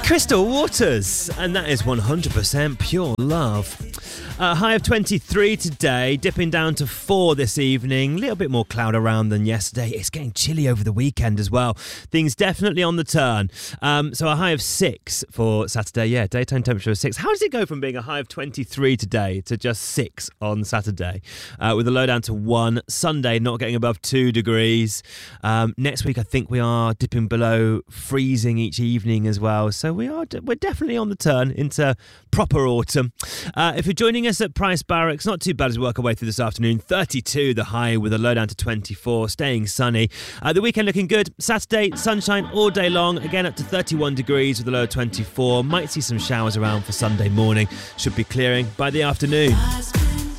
Crystal Waters, and that is 100% pure love. High of 23 today, dipping down to 4 this evening. A little bit more cloud around than yesterday. It's getting chilly over the weekend as well. Things definitely on the turn. So a high of 6 for Saturday. Yeah, daytime temperature of 6. How does it go from being a high of 23 today to just 6 on Saturday? With a low down to 1. Sunday not getting above 2 degrees. Next week I think we are dipping below freezing each evening as well. So we're definitely on the turn into proper autumn. If you're joining us at Price Barracks, not too bad as we work our way through this afternoon. 32 the high with a low down to 24, staying sunny. The weekend looking good. Saturday, sunshine all day long, again up to 31 degrees with a low of 24. Might see some showers around for Sunday morning. Should be clearing by the afternoon.